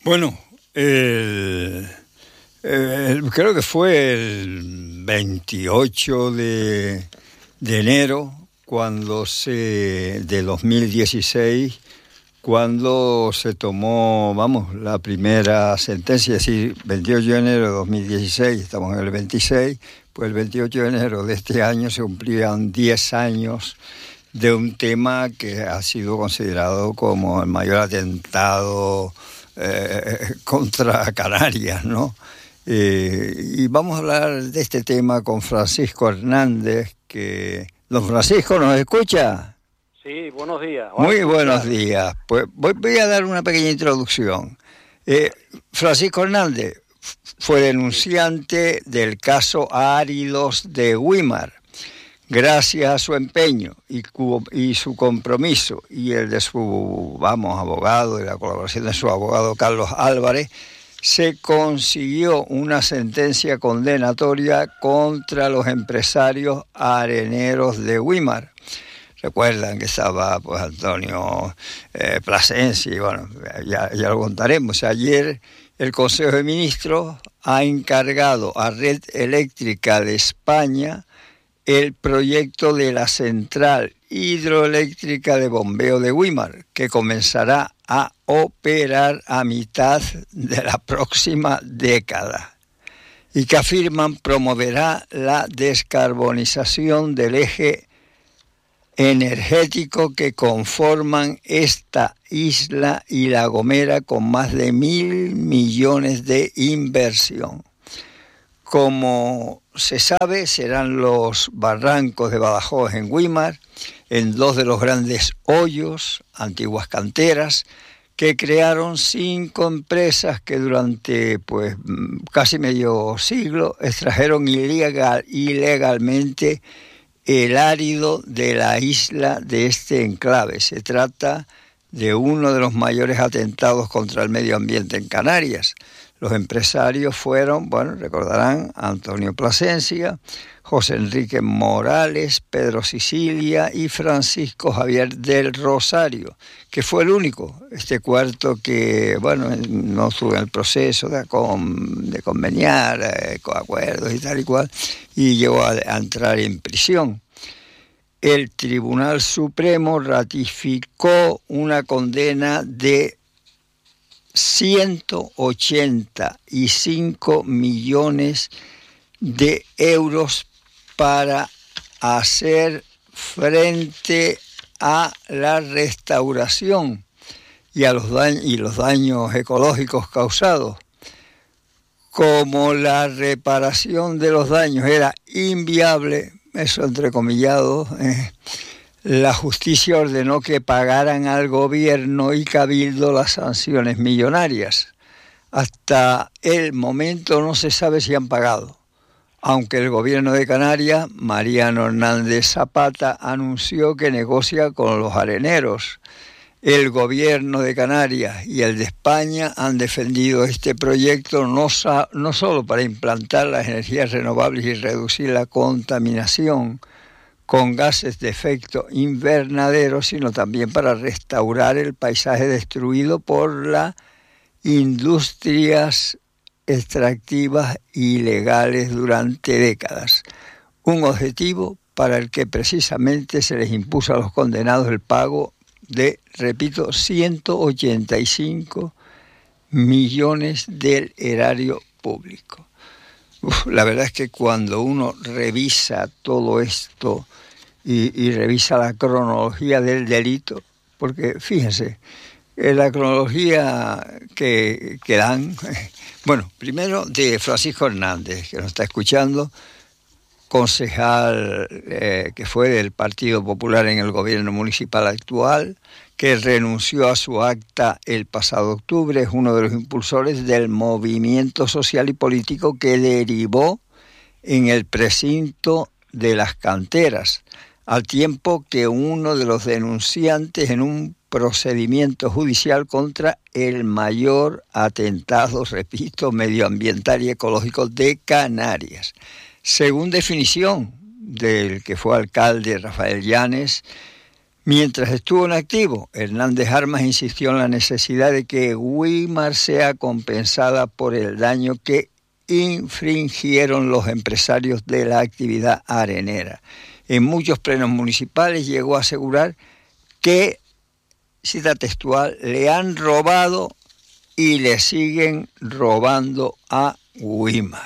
Bueno, creo que fue el 28 de enero de 2016, cuando se tomó, la primera sentencia, es decir, 28 de enero de 2016, estamos en el 26, pues el 28 de enero de este año se cumplían 10 años de un tema que ha sido considerado como el mayor atentado contra Canarias, ¿no? Y vamos a hablar de este tema con Francisco Hernández, que... Don Francisco, ¿nos escucha? Sí, buenos días. Muy buenos días. Pues voy a dar una pequeña introducción. Francisco Hernández fue denunciante del caso Áridos de Güímar. Gracias a su empeño y su compromiso y el de su, abogado, y la colaboración de su abogado Carlos Álvarez, se consiguió una sentencia condenatoria contra los empresarios areneros de Güímar. Recuerdan que estaba pues Antonio Plasencia, y bueno, ya lo contaremos. Ayer el Consejo de Ministros ha encargado a Red Eléctrica de España el proyecto de la central hidroeléctrica de bombeo de Güímar, que comenzará a operar a mitad de la próxima década y que afirman promoverá la descarbonización del eje energético que conforman esta isla y La Gomera, con más de 1.000 millones de inversión. Como se sabe, serán los barrancos de Badajoz en Güímar, en dos de los grandes hoyos, antiguas canteras, que crearon 5 empresas que durante casi medio siglo extrajeron ilegalmente el árido de la isla de este enclave. Se trata de uno de los mayores atentados contra el medio ambiente en Canarias. Los empresarios fueron, recordarán, Antonio Plasencia, José Enrique Morales, Pedro Sicilia y Francisco Javier del Rosario, que fue el único, este cuarto que, no estuvo en el proceso de conveniar, con acuerdos y tal y cual, y llegó a entrar en prisión. El Tribunal Supremo ratificó una condena de 185 millones de euros para hacer frente a la restauración y a los daños ecológicos causados. Como la reparación de los daños era inviable, eso entrecomillado, la justicia ordenó que pagaran al gobierno y cabildo las sanciones millonarias. Hasta el momento no se sabe si han pagado, aunque el gobierno de Canarias, Mariano Hernández Zapata, anunció que negocia con los areneros. El gobierno de Canarias y el de España han defendido este proyecto no solo para implantar las energías renovables y reducir la contaminación con gases de efecto invernadero, sino también para restaurar el paisaje destruido por las industrias extractivas ilegales durante décadas. Un objetivo para el que precisamente se les impuso a los condenados el pago de, 185 millones del erario público. La verdad es que cuando uno revisa todo esto y revisa la cronología del delito, porque fíjense, la cronología que dan, primero de Francisco Hernández, que nos está escuchando, concejal que fue del Partido Popular en el gobierno municipal actual, que renunció a su acta el pasado octubre, es uno de los impulsores del movimiento social y político que derivó en el precinto de las canteras, al tiempo que uno de los denunciantes en un procedimiento judicial contra el mayor atentado, repito, medioambiental y ecológico de Canarias. Según definición del que fue alcalde Rafael Llanes, Mientras estuvo en activo, Hernández Armas insistió en la necesidad de que Weimar sea compensada por el daño que infringieron los empresarios de la actividad arenera. En muchos plenos municipales llegó a asegurar que, cita textual, le han robado y le siguen robando a Weimar.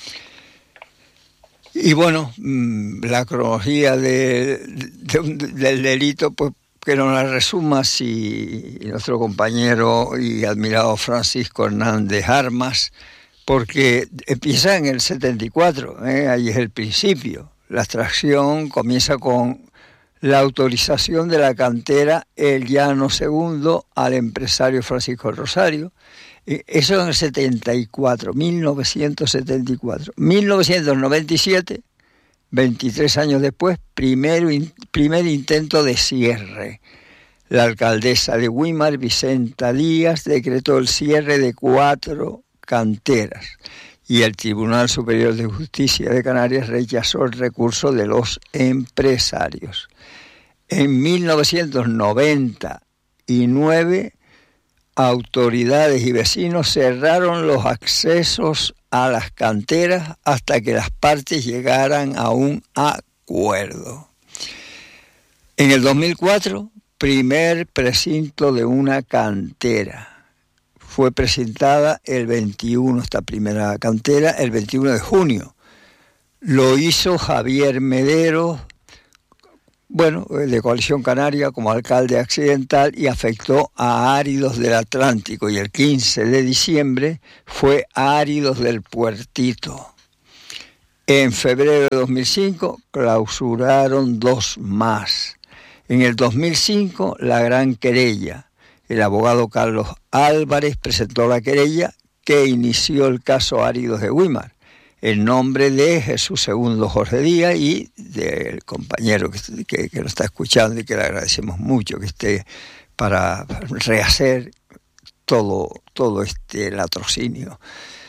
Y bueno, la cronología del delito, pues que nos la resuma si nuestro compañero y admirado Francisco Hernández Armas, porque empieza en el 74, ahí es el principio. La extracción comienza con la autorización de la cantera El Llano II al empresario Francisco Rosario. Eso en el 74, 1974. 1997, 23 años después, primer intento de cierre. La alcaldesa de Weimar, Vicenta Díaz, decretó el cierre de 4 canteras y el Tribunal Superior de Justicia de Canarias rechazó el recurso de los empresarios. En 1999, autoridades y vecinos cerraron los accesos a las canteras hasta que las partes llegaran a un acuerdo. En el 2004, primer precinto de una cantera. Fue presentada esta primera cantera, el 21 de junio. Lo hizo Javier Medero, de Coalición Canaria, como alcalde accidental, y afectó a Áridos del Atlántico, y el 15 de diciembre fue Áridos del Puertito. En febrero de 2005 clausuraron 2 más. En el 2005, la gran querella. El abogado Carlos Álvarez presentó la querella que inició el caso Áridos de Weimar, en nombre de Jesús II Jorge Díaz y del compañero que lo está escuchando y que le agradecemos mucho que esté para rehacer todo este latrocinio.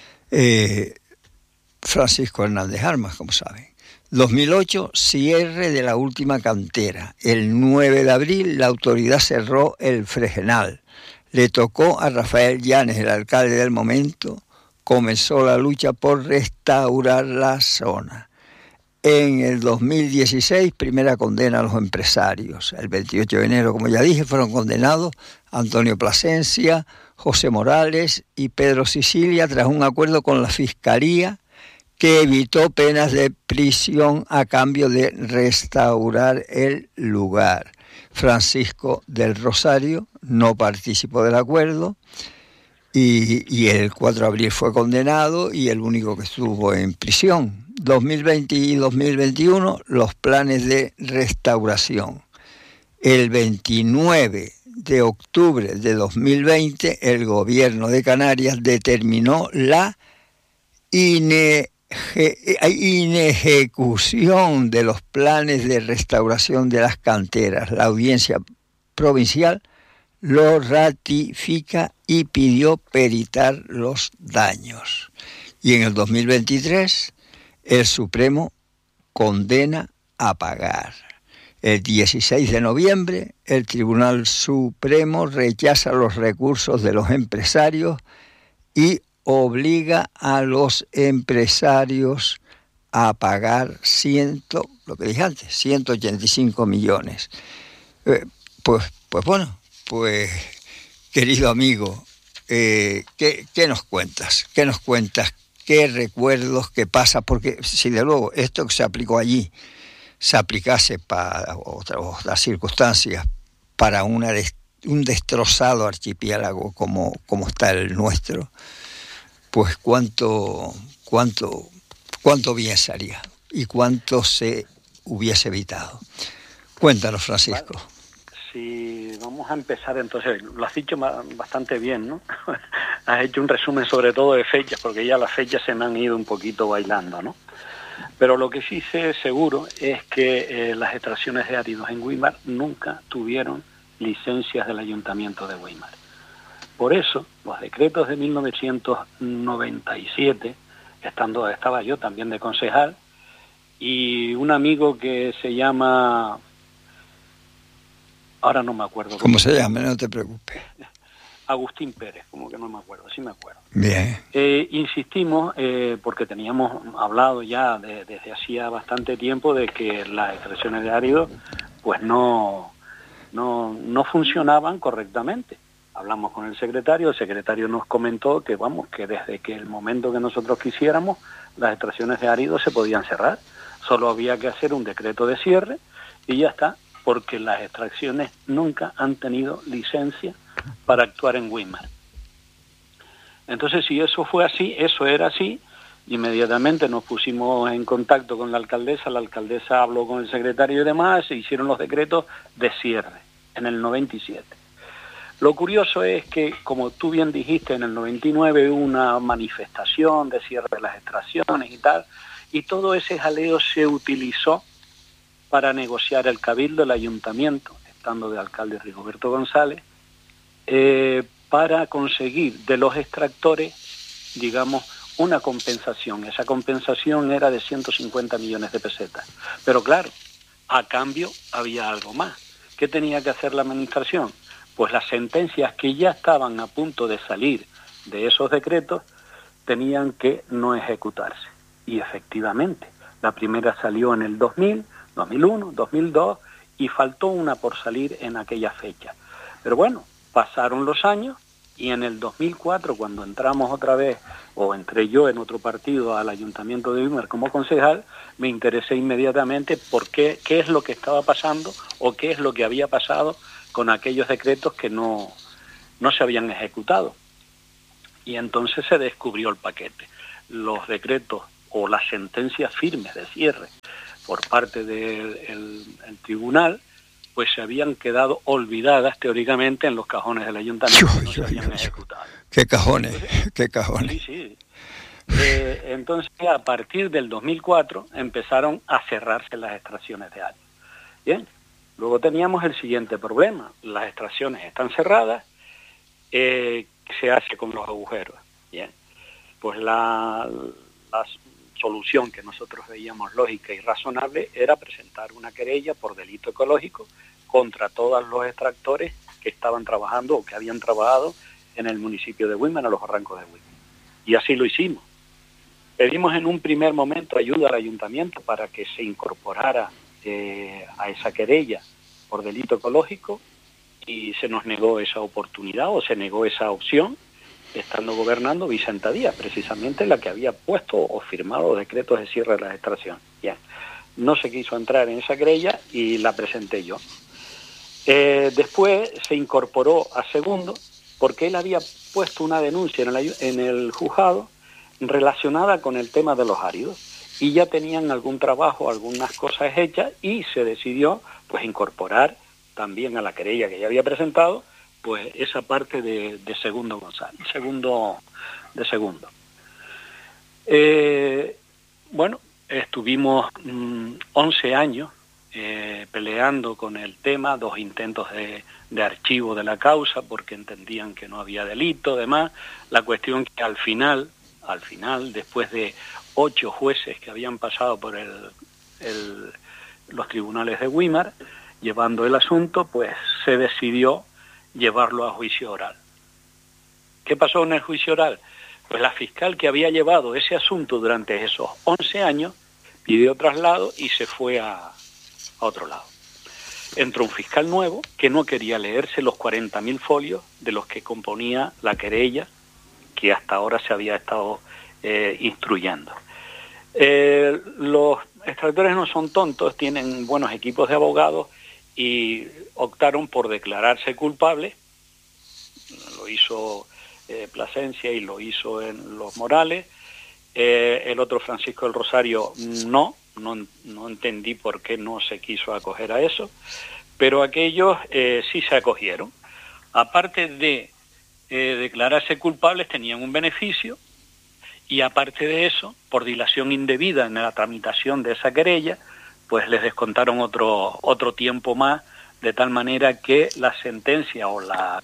Francisco Hernández Armas, como saben. 2008, cierre de la última cantera. El 9 de abril, la autoridad cerró el Fregenal. Le tocó a Rafael Llanes, el alcalde del momento. Comenzó la lucha por restaurar la zona. En el 2016, primera condena a los empresarios. El 28 de enero, como ya dije, fueron condenados Antonio Plasencia, José Morales y Pedro Sicilia tras un acuerdo con la Fiscalía que evitó penas de prisión a cambio de restaurar el lugar. Francisco del Rosario no participó del acuerdo y el 4 de abril fue condenado y el único que estuvo en prisión. 2020 y 2021, los planes de restauración. El 29 de octubre de 2020, el gobierno de Canarias determinó la inejecución de los planes de restauración de las canteras. La audiencia provincial lo ratifica y pidió peritar los daños. Y en el 2023, el Supremo condena a pagar. El 16 de noviembre, el Tribunal Supremo rechaza los recursos de los empresarios y obliga a los empresarios a pagar 185 millones. Pues, querido amigo, ¿qué nos cuentas? ¿Qué nos cuentas? ¿Qué recuerdos? ¿Qué pasa? Porque, si de luego esto que se aplicó allí se aplicase para otras circunstancias, para un destrozado archipiélago como está el nuestro, pues cuánto bien sería y cuánto se hubiese evitado. Cuéntanos, Francisco. Vale. Si vamos a empezar, entonces, lo has dicho bastante bien, ¿no? Has hecho un resumen sobre todo de fechas, porque ya las fechas se me han ido un poquito bailando, ¿no? Pero lo que sí sé seguro es que las extracciones de áridos en Weimar nunca tuvieron licencias del Ayuntamiento de Weimar. Por eso, los decretos de 1997, estaba yo también de concejal, y un amigo que se llama Ahora no me acuerdo. ¿Cómo se llama? No te preocupes. Agustín Pérez, como que no me acuerdo, sí me acuerdo. Bien. Insistimos, porque teníamos hablado ya desde hacía bastante tiempo de que las extracciones de áridos pues no funcionaban correctamente. Hablamos con el secretario nos comentó que que desde que el momento que nosotros quisiéramos, las extracciones de áridos se podían cerrar. Solo había que hacer un decreto de cierre y ya está, porque las extracciones nunca han tenido licencia para actuar en Weimar. Entonces, si eso fue así, eso era así, inmediatamente nos pusimos en contacto con la alcaldesa habló con el secretario y demás, se hicieron los decretos de cierre en el 97. Lo curioso es que, como tú bien dijiste, en el 99 hubo una manifestación de cierre de las extracciones y tal, y todo ese jaleo se utilizó para negociar el cabildo, el ayuntamiento, estando de alcalde Rigoberto González, para conseguir de los extractores, digamos, una compensación. Esa compensación era de 150 millones de pesetas. Pero claro, a cambio había algo más. ¿Qué tenía que hacer la administración? Pues las sentencias que ya estaban a punto de salir de esos decretos tenían que no ejecutarse. Y efectivamente, la primera salió en el 2000, 2001, 2002 y faltó una por salir en aquella fecha. Pero bueno, pasaron los años y en el 2004, cuando entramos otra vez, o entré yo en otro partido al Ayuntamiento de Weimar como concejal, me interesé inmediatamente por qué es lo que estaba pasando o qué es lo que había pasado con aquellos decretos que no se habían ejecutado. Y entonces se descubrió el paquete. Los decretos o las sentencias firmes de cierre por parte del tribunal, pues se habían quedado olvidadas teóricamente en los cajones del ayuntamiento, no se habían ejecutado. ¿Qué cajones? ¿Qué cajones? Sí. Entonces, a partir del 2004 empezaron a cerrarse las extracciones de áridos. Bien, luego teníamos el siguiente problema. Las extracciones están cerradas, ¿qué se hace con los agujeros? Bien, pues la solución que nosotros veíamos lógica y razonable era presentar una querella por delito ecológico contra todos los extractores que estaban trabajando o que habían trabajado en el municipio de Weimar, en los barrancos de Weimar. Y así lo hicimos. Pedimos en un primer momento ayuda al ayuntamiento para que se incorporara a esa querella por delito ecológico y se nos negó esa oportunidad o se negó esa opción, estando gobernando Vicenta Díaz, precisamente la que había puesto o firmado decretos de cierre de las extracciones. Bien, no se quiso entrar en esa querella y la presenté yo. Después se incorporó a Segundo porque él había puesto una denuncia en el juzgado relacionada con el tema de los áridos y ya tenían algún trabajo, algunas cosas hechas y se decidió pues incorporar también a la querella que ya había presentado pues esa parte de Segundo González, de Segundo. Bueno, estuvimos 11 años peleando con el tema, 2 intentos de archivo de la causa porque entendían que no había delito, demás. La cuestión que al final, después de 8 jueces que habían pasado por los tribunales de Weimar, llevando el asunto, pues se decidió llevarlo a juicio oral. ¿Qué pasó en el juicio oral? Pues la fiscal que había llevado ese asunto durante esos 11 años pidió traslado y se fue a otro lado. Entró un fiscal nuevo que no quería leerse los 40.000 folios de los que componía la querella que hasta ahora se había estado instruyendo. Los extractores no son tontos, tienen buenos equipos de abogados y optaron por declararse culpables. Lo hizo Plasencia y lo hizo en Los Morales. El otro, Francisco del Rosario, no entendí por qué no se quiso acoger a eso, pero aquellos sí se acogieron. Aparte de declararse culpables, tenían un beneficio y aparte de eso, por dilación indebida en la tramitación de esa querella, pues les descontaron otro tiempo más, de tal manera que la sentencia o la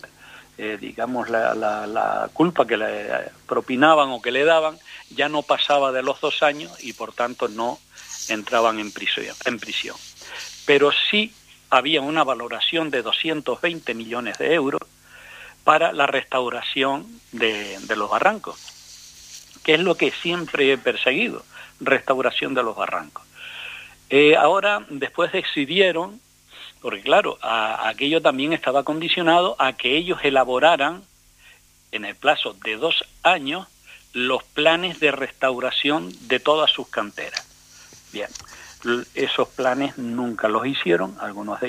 culpa que le propinaban o que le daban ya no pasaba de los 2 años y por tanto no entraban en prisión. Pero sí había una valoración de 220 millones de euros para la restauración de los barrancos, que es lo que siempre he perseguido, restauración de los barrancos. Ahora, después decidieron, porque claro, aquello también estaba condicionado a que ellos elaboraran, en el plazo de 2 años, los planes de restauración de todas sus canteras. Bien, esos planes nunca los hicieron, algunos de